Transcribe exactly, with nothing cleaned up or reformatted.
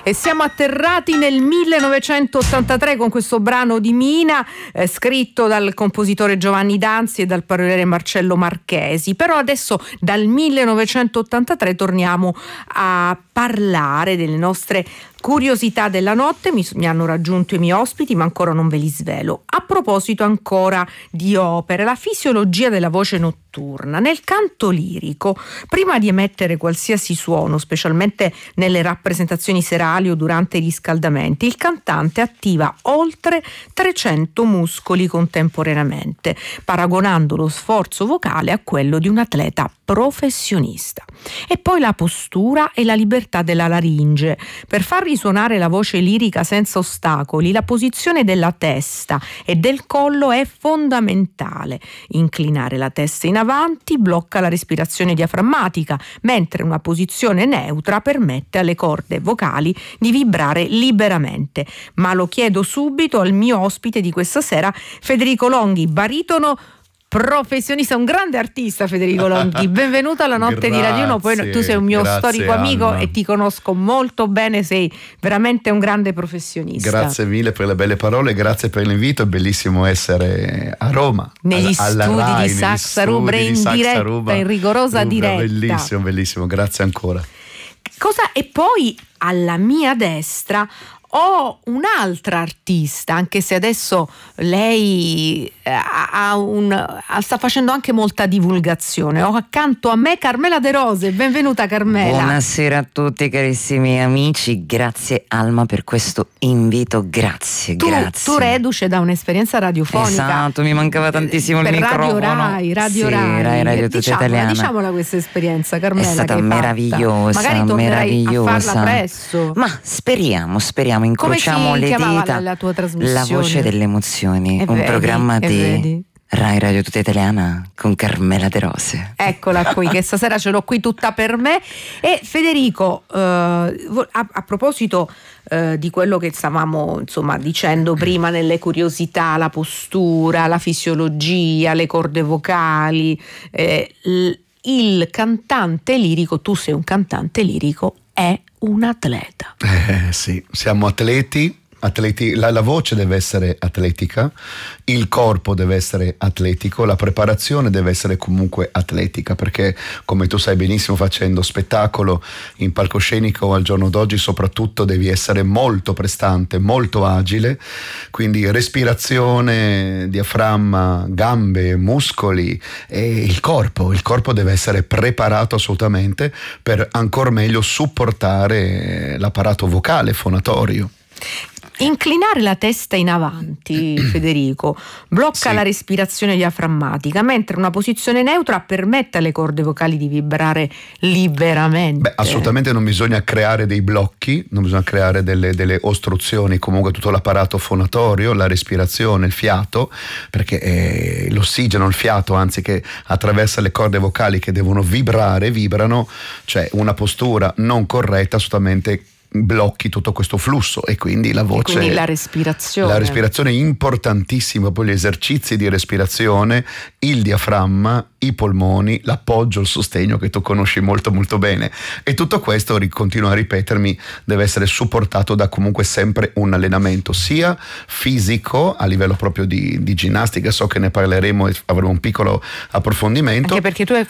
E siamo atterrati nel millenovecentottantatré con questo brano di Mina, eh, scritto dal compositore Giovanni Danzi e dal paroliere Marcello Marchesi. Però adesso dal millenovecentottantatré torniamo a parlare delle nostre curiosità della notte. Mi, mi hanno raggiunto i miei ospiti, ma ancora non ve li svelo. A proposito ancora di opere, la fisiologia della voce notturna. Nel canto lirico, prima di emettere qualsiasi suono, specialmente nelle rappresentazioni serali o durante i riscaldamenti, il cantante attiva oltre trecento muscoli contemporaneamente, paragonando lo sforzo vocale a quello di un atleta professionista. E poi la postura e la libertà della laringe. Per far risuonare la voce lirica senza ostacoli, la posizione della testa e del collo è fondamentale. Inclinare la testa in avanti blocca la respirazione diaframmatica, mentre una posizione neutra permette alle corde vocali di vibrare liberamente. Ma lo chiedo subito al mio ospite di questa sera, Federico Longhi, baritono professionista, un grande artista. Federico Longhi, benvenuto alla notte grazie, di Radio uno. Poi tu sei un mio grazie, storico amico Alma. E ti conosco molto bene, sei veramente un grande professionista. Grazie mille per le belle parole, grazie per l'invito, è bellissimo essere a Roma negli alla, studi alla Rai, di Saxa Rubra, in Saxa diretta, Ruba, in rigorosa Rubra, diretta. Bellissimo, bellissimo, grazie ancora. Cosa? E poi alla mia destra ho un'altra artista, anche se adesso lei eh, ha un, sta facendo anche molta divulgazione. Ho accanto a me Carmela De Rose. Benvenuta Carmela. Buonasera a tutti carissimi amici, grazie Alma per questo invito, grazie, tu, grazie. Tu reduce da un'esperienza radiofonica. Esatto, mi mancava tantissimo per il microfono. Radio Rai, Radio sì, Rai. Rai, Radio Tutta diciamola, Italiana. Diciamola questa esperienza, Carmela. È stata che hai meravigliosa, fatta. Magari tornerai meravigliosa. a farla presto. Ma speriamo, speriamo, incrociamo le dita. La, tua trasmissione? La voce delle emozioni, e un vedi, programma di vedi. Rai Radio Tutta Italiana con Carmela De Rose. Eccola qui, che stasera ce l'ho qui tutta per me. E Federico, eh, a, a proposito eh, di quello che stavamo insomma dicendo prima nelle curiosità, la postura, la fisiologia, le corde vocali, eh, l- il cantante lirico, tu sei un cantante lirico, è un atleta. Eh sì, siamo atleti. Atleti, la, la voce deve essere atletica, il corpo deve essere atletico, la preparazione deve essere comunque atletica, perché come tu sai benissimo, facendo spettacolo in palcoscenico al giorno d'oggi soprattutto devi essere molto prestante, molto agile, quindi respirazione, diaframma, gambe, muscoli e il corpo, il corpo deve essere preparato assolutamente per ancor meglio supportare l'apparato vocale, fonatorio. Inclinare la testa in avanti, Federico, blocca sì. la respirazione diaframmatica, mentre una posizione neutra permette alle corde vocali di vibrare liberamente. Beh, assolutamente non bisogna creare dei blocchi, non bisogna creare delle, delle ostruzioni, comunque tutto l'apparato fonatorio, la respirazione, il fiato, perché è l'ossigeno, il fiato, anzi, che attraversa le corde vocali che devono vibrare, vibrano, cioè una postura non corretta assolutamente blocchi tutto questo flusso e quindi la voce, e quindi la respirazione la respirazione è importantissima, poi gli esercizi di respirazione, il diaframma, i polmoni, l'appoggio, il sostegno che tu conosci molto molto bene, e tutto questo, continuo a ripetermi, deve essere supportato da comunque sempre un allenamento sia fisico a livello proprio di, di ginnastica. So che ne parleremo e avremo un piccolo approfondimento, anche perché tu hai